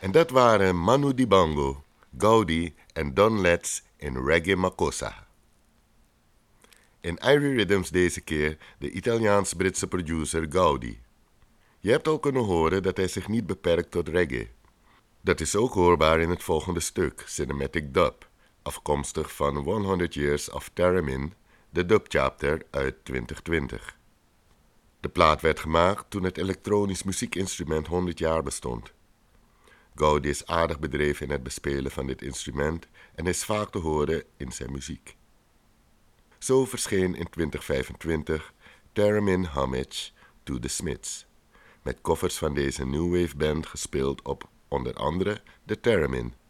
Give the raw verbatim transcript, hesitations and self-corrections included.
En dat waren Manu Dibango, Gaudi en Don Letts in Reggae Makossa. In Irie Rhythms deze keer de Italiaans-Britse producer Gaudi. Je hebt al kunnen horen dat hij zich niet beperkt tot reggae. Dat is ook hoorbaar in het volgende stuk, Cinematic Dub, afkomstig van honderd Years of Theremin, de dub chapter uit twintig twintig. De plaat werd gemaakt toen het elektronisch muziekinstrument honderd jaar bestond. Gaudi is aardig bedreven in het bespelen van dit instrument en is vaak te horen in zijn muziek. Zo verscheen in twintig vijfentwintig Theremin Homage to the Smiths, met koffers van deze new wave band gespeeld op onder andere de Theremin,